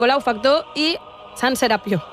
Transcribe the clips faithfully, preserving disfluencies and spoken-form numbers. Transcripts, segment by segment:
Colau Factor i Sant Serapio.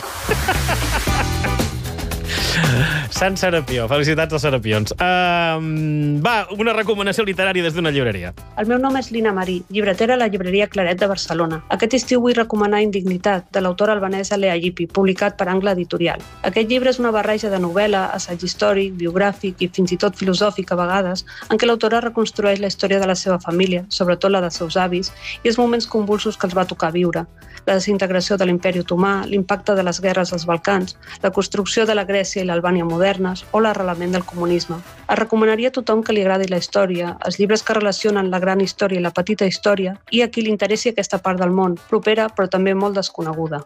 Sant Serapió. Felicitats als serapions. Uh, va, una recomanació literària des d'una llibreria. El meu nom és Lina Marí, llibretera a la llibreria Claret de Barcelona. Aquest estiu vull recomanar Indignitat, de l'autora albanesa Lea Ypi, publicat per Angle Editorial. Aquest llibre és una barreja de novel·la, assaig històric, biogràfic i fins i tot filosòfic a vegades, en què l'autora reconstrueix la història de la seva família, sobretot la dels seus avis, i els moments convulsos que els va tocar viure. La desintegració de l'imperi otomà, l'impacte de les guerres als Balcans, la construcció de la Grècia i l'Albània modernes o l'arrelament del comunisme. Es recomanaria a tothom que li agradi la història, els llibres que relacionen la gran història i la petita història, i a qui li interessi aquesta part del món, propera però també molt desconeguda.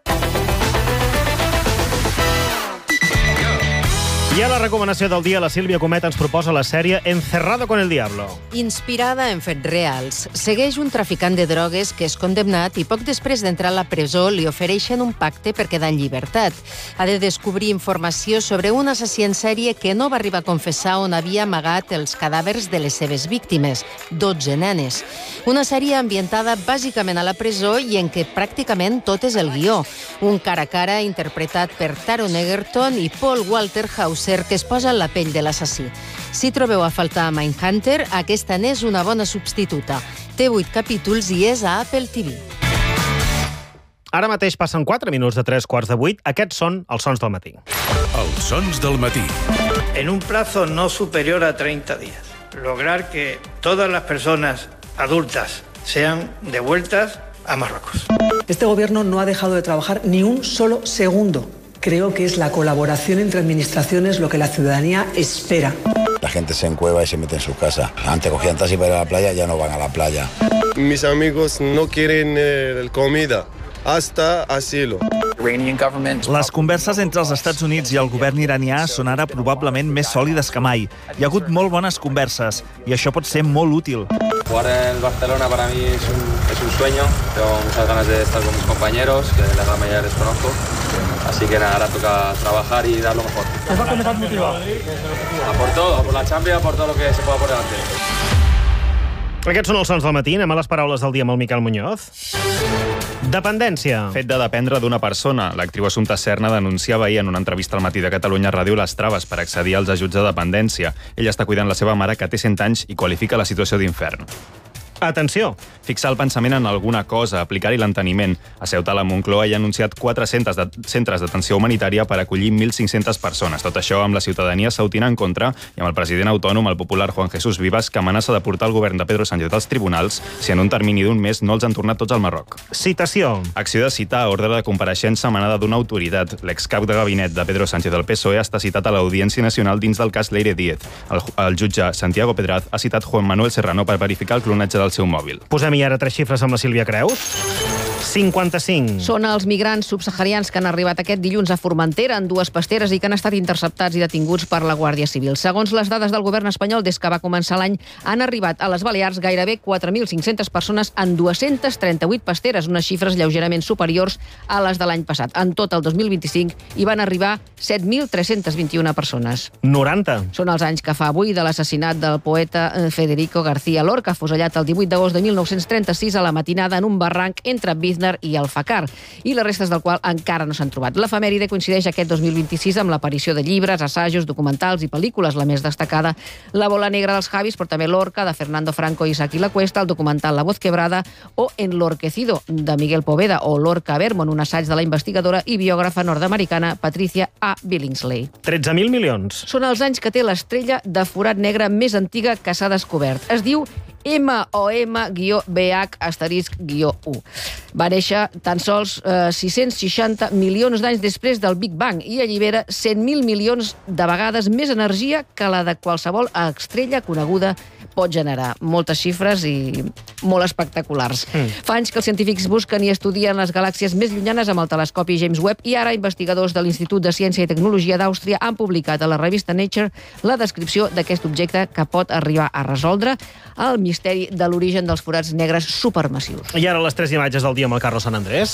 I a la recomanació del dia, la Sílvia Comet ens proposa la sèrie Encerrado con el Diablo. Inspirada en fets reals, segueix un traficant de drogues que és condemnat i poc després d'entrar a la presó li ofereixen un pacte per quedar en llibertat. Ha de descobrir informació sobre un assassí en sèrie que no va arribar a confessar on havia amagat els cadàvers de les seves víctimes, dotze nenes. Una sèrie ambientada bàsicament a la presó i en què pràcticament tot és el guió. Un cara a cara interpretat per Taron Egerton i Paul Walter Hauser, que es posa en la pell de l'assassí. Si trobeu a faltar Mindhunter, aquesta n'és una bona substituta. Té vuit capítols i és a Apple T V. Ara mateix passen quatre minuts de tres quarts de vuit. Aquests són els sons del matí. Els sons del matí. En un plazo no superior a treinta días, lograr que todas las personas adultas sean devueltas a Marruecos. Este gobierno no ha dejado de trabajar ni un solo segundo. Creo que es la colaboración entre administraciones lo que la ciudadanía espera. La gente se encueva y se mete en su casa. Antes cogían taxi para ir a la playa, ya no van a la playa. Mis amigos no quieren eh, comida, hasta asilo. Les converses entre els Estats Units i el govern iranià són ara probablement més sòlides que mai. Hi ha hagut molt bones converses i això pot ser molt útil. Jugar en Barcelona para mí es un, es un sueño. Tengo muchas ganas de estar con mis compañeros, que la gran mayoría les conozco. Así que nada, ahora toca trabajar y dar lo mejor. A por todo, a por la Champions, a por todo lo que se pueda por delante. Aquests són els sons del matí. Anem a les paraules del dia amb el Miquel Muñoz. Dependència. Fet de dependre d'una persona. L'actriu Assumpta Serna denunciava ahir en una entrevista al Matí de Catalunya Ràdio les traves per accedir als ajuts de dependència. Ella està cuidant la seva mare, que té cent anys, i qualifica la situació d'infern. Atenció! Fixar el pensament en alguna cosa, aplicar-hi l'enteniment. A Ceuta, la Moncloa hi ha anunciat quatre centres de, centres d'atenció humanitària per acollir mil cinc-centes persones. Tot això amb la ciutadania sautina en contra i amb el president autònom, el popular Juan Jesús Vivas, que amenaça de portar el govern de Pedro Sánchez als tribunals si en un termini d'un mes no els han tornat tots al Marroc. Citació. Acció de citar a ordre de compareixença emanada d'una autoritat. L'excap de gabinet de Pedro Sánchez del P S O E està citat a l'Audiència Nacional dins del cas Leire Díez. El, el jutge Santiago Pedraz ha citat Juan Manuel Serrano per verificar el clonatge del seu mòbil. Posem-hi ara tres xifres amb la Sílvia Creus. cinquanta-cinc. Són els migrants subsaharians que han arribat aquest dilluns a Formentera en dues pasteres i que han estat interceptats i detinguts per la Guàrdia Civil. Segons les dades del govern espanyol, des que va començar l'any, han arribat a les Balears gairebé quatre mil cinc-centes persones en dues-centes trenta-vuit pasteres, unes xifres lleugerament superiors a les de l'any passat. En tot el dos mil vint-i-cinc hi van arribar set mil tres-cents vint-i-una persones. noranta. Són els anys que fa avui de l'assassinat del poeta Federico García Lorca, afusellat el divuit d'agost de mil nou-cents trenta-sis a la matinada en un barranc entre Biznar i Alfacar, i les restes del qual encara no s'han trobat. L'efemèride coincideix aquest dos mil vint-i-sis amb l'aparició de llibres, assajos, documentals i pel·lícules, la més destacada, La bola negra dels Javis, però també Lorca, de Fernando Franco i Saki La Cuesta, el documental La voz quebrada, o Enlorquecido, de Miguel Poveda, o Lorca Vermont, un assaig de la investigadora i biògrafa nord-americana Patricia A. Billingsley. tretze mil milions. Són els anys que té l'estrella de forat negre més antiga que s'ha descobert. Es diu M O M B H asterisc u. Va néixer tan sols eh, sis-cents seixanta milions d'anys després del Big Bang i allibera cent mil milions de vegades més energia que la de qualsevol estrella coneguda pot generar. Moltes xifres i molt espectaculars. Mm. Fa anys que els científics busquen i estudien les galàxies més llunyanes amb el telescopi James Webb i ara investigadors de l'Institut de Ciència i Tecnologia d'Àustria han publicat a la revista Nature la descripció d'aquest objecte que pot arribar a resoldre el misteri de l'origen dels forats negres supermassius. I ara les tres imatges del dia amb el Carlos Sant Andrés.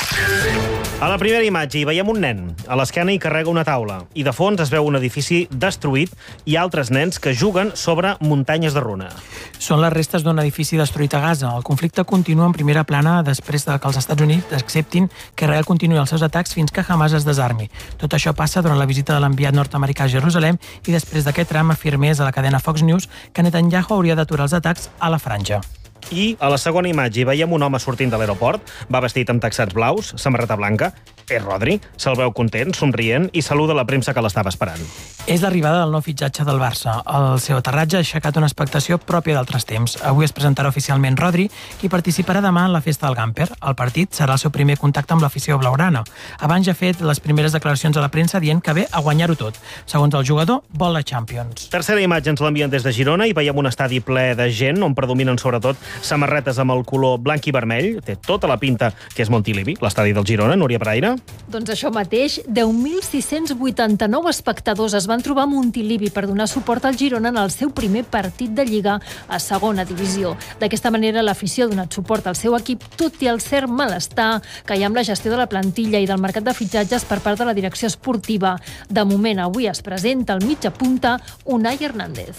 A la primera imatge hi veiem un nen. A l'esquena hi carrega una taula. I de fons es veu un edifici destruït i altres nens que juguen sobre muntanyes de runa. Són les restes d'un edifici destruït a Gaza. El conflicte continua en primera plana després de que els Estats Units acceptin que Israel continuï els seus atacs fins que Hamas es desarmi. Tot això passa durant la visita de l'enviat nord-americà a Jerusalem i després d'aquest tram afirmés a la cadena Fox News que Netanyahu hauria d'aturar els atacs a la franja. I a la segona imatge hi veiem un home sortint de l'aeroport, va vestit amb texats blaus, samarreta blanca, és Rodri, se'l veu content, somrient i saluda la premsa que l'estava esperant. És l'arribada del nou fitxatge del Barça. El seu aterratge ha aixecat una expectació pròpia d'altres temps. Avui es presentarà oficialment Rodri, qui participarà demà en la festa del Gamper. El partit serà el seu primer contacte amb l'afició blaugrana. Abans ja ha fet les primeres declaracions a la premsa dient que ve a guanyar-ho tot. Segons el jugador, vol la Champions. Tercera imatge ens l'envien des de Girona i veiem un estadi ple de gent on predominen sobretot samarretes amb el color blanc i vermell. Té tota la pinta que és Montilivi, l'estadi del Girona. Núria Pereira. Doncs això mateix, deu mil sis-cents vuitanta-nou espectadors es van trobar a Montilivi per donar suport al Girona en el seu primer partit de Lliga a segona divisió. D'aquesta manera, l'afició ha donat suport al seu equip, tot i el cert malestar que hi ha amb la gestió de la plantilla i del mercat de fitxatges per part de la direcció esportiva. De moment, avui es presenta el mitja punta Unai Hernández.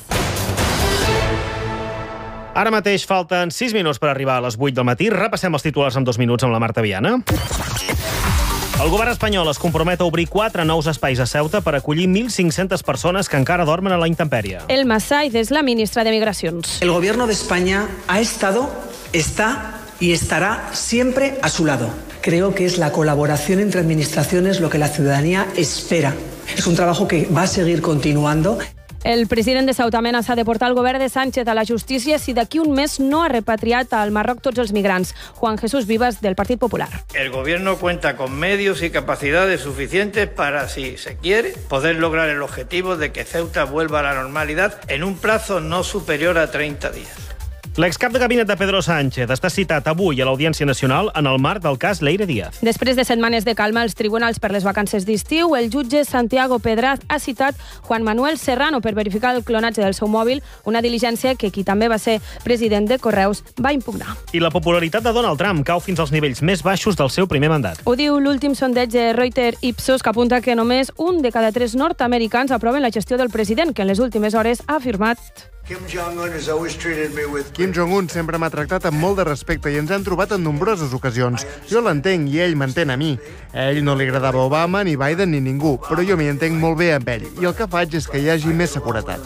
Ara mateix falten sis minuts per arribar a les vuit del matí. Repassem els titulars en dos minuts amb la Marta Viana. El govern espanyol es compromet a obrir quatre nous espais a Ceuta per acollir mil cinc-centes persones que encara dormen a la intempèrie. Elma Saiz és la ministra de Migracions. El gobierno de España ha estado, está y estará siempre a su lado. Creo que es la colaboración entre administraciones lo que la ciudadanía espera. Es un trabajo que va a seguir continuando. El president de Ceuta amenaça de portar el govern de Sánchez a la justícia si d'aquí un mes no ha repatriat al Marroc tots els migrants. Juan Jesús Vivas, del Partit Popular. El gobierno cuenta con medios y capacidades suficientes para, si se quiere, poder lograr el objetivo de que Ceuta vuelva a la normalidad en un plazo no superior a treinta días. L'excap de gabinet de Pedro Sánchez està citat avui a l'Audiència Nacional en el marc del cas Leire Díaz. Després de setmanes de calma als tribunals per les vacances d'estiu, el jutge Santiago Pedraz ha citat Juan Manuel Serrano per verificar el clonatge del seu mòbil, una diligència que qui també va ser president de Correus va impugnar. I la popularitat de Donald Trump cau fins als nivells més baixos del seu primer mandat. Ho diu l'últim sondeig de Reuters Ipsos, que apunta que només un de cada tres nord-americans aproven la gestió del president, que en les últimes hores ha afirmat: Kim Jong-un sempre m'ha tractat amb molt de respecte i ens han trobat en nombroses ocasions. Jo l'entenc i ell m'entén a mi. A ell no li agradava Obama, ni Biden, ni ningú, però jo m'hi entenc molt bé amb ell i el que faig és que hi hagi més seguretat.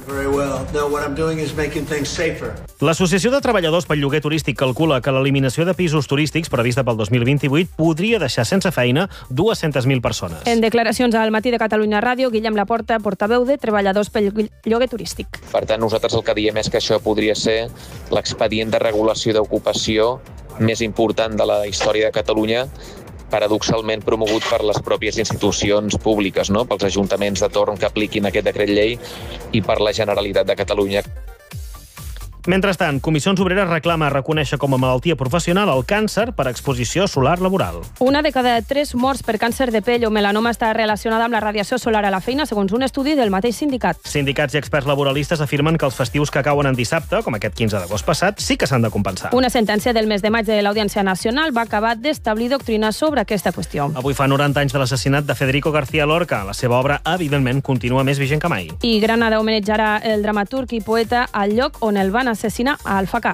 L'Associació de Treballadors pel Lloguer Turístic calcula que l'eliminació de pisos turístics prevista pel dos mil vint-i-vuit podria deixar sense feina dues-centes mil persones. En declaracions al Matí de Catalunya Ràdio, Guillem Laporta, portaveu de Treballadors pel Lloguer Turístic. Per tant, nosaltres el que diem és que això podria ser l'expedient de regulació d'ocupació més important de la història de Catalunya, paradoxalment promogut per les pròpies institucions públiques, no? Pels ajuntaments de torn que apliquin aquest decret llei i per la Generalitat de Catalunya. Mentrestant, Comissions Obreres reclama reconèixer com a malaltia professional el càncer per exposició solar laboral. Una de cada tres morts per càncer de pell o melanoma està relacionada amb la radiació solar a la feina, segons un estudi del mateix sindicat. Sindicats i experts laboralistes afirmen que els festius que cauen en dissabte, com aquest quinze d'agost passat, sí que s'han de compensar. Una sentència del mes de maig de l'Audiència Nacional va acabar d'establir doctrina sobre aquesta qüestió. Avui fa noranta anys de l'assassinat de Federico García Lorca. La seva obra, evidentment, continua més vigent que mai. I Granada homenatjarà el dramaturg i poeta al lloc on el van assassinar, a Alfacar.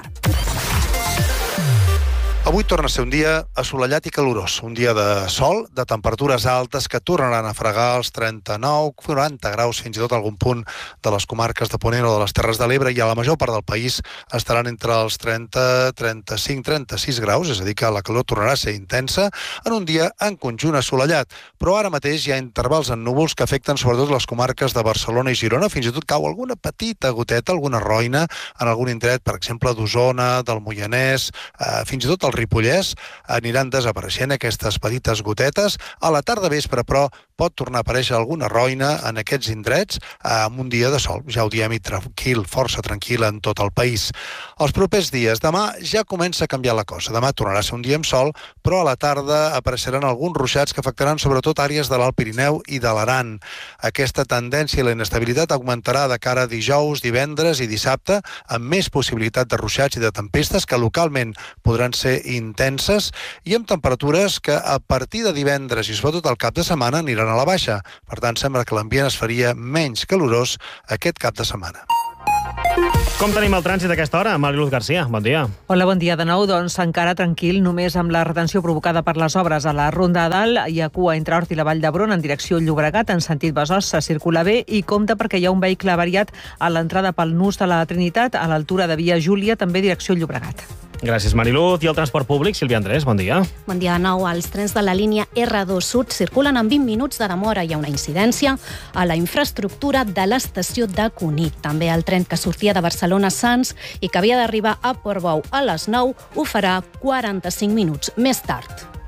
Avui torna a ser un dia assolellat i calorós, un dia de sol, de temperatures altes que tornaran a fregar els trenta-nou quaranta graus, fins i tot algun punt de les comarques de Ponent o de les Terres de l'Ebre, i a la major part del país estaran entre els trenta, trenta-cinc, trenta-sis graus, és a dir que la calor tornarà a ser intensa en un dia en conjunt assolellat, però ara mateix hi ha intervals en núvols que afecten sobretot les comarques de Barcelona i Girona, fins i tot cau alguna petita goteta, alguna roina en algun indret, per exemple d'Osona, del Moianès, eh, fins i tot el Ripollès, aniran desapareixent aquestes petites gotetes. A la tarda vespre, però, pot tornar a aparèixer alguna roina en aquests indrets amb un dia de sol, ja ho diem, i tranquil, força tranquil en tot el país. Els propers dies, demà ja comença a canviar la cosa. Demà tornarà a ser un dia amb sol, però a la tarda apareixeran alguns ruixats que afectaran sobretot àrees de l'Alt Pirineu i de l'Aran. Aquesta tendència i la inestabilitat augmentarà de cara a dijous, divendres i dissabte, amb més possibilitat de ruixats i de tempestes que localment podran ser intenses i amb temperatures que a partir de divendres i sobretot al cap de setmana aniran a la baixa. Per tant, sembla que l'ambient es faria menys calorós aquest cap de setmana. Com tenim el trànsit a aquesta hora? Mariluz Garcia, bon dia. Hola, bon dia de nou. Doncs encara tranquil, només amb la retenció provocada per les obres a la Ronda de Dalt. Hi ha cua entre Hort i la Vall d'Hebron en direcció Llobregat, en sentit Besòs, se circula bé i compta perquè hi ha un vehicle avariat a l'entrada pel nus de la Trinitat, a l'altura de Via Júlia, també direcció Llobregat. Gràcies, Mariluz. I el transport públic, Sílvia Andrés, bon dia. Bon dia de nou. Els trens de la línia erre dos Sud circulen amb vint minuts de demora. Hi ha una incidència a la infraestructura de l'estació de Cunit. També el tren que sortia de Barcelona a Sants i que havia d'arribar a Portbou a les nou ho farà quaranta-cinc minuts més tard.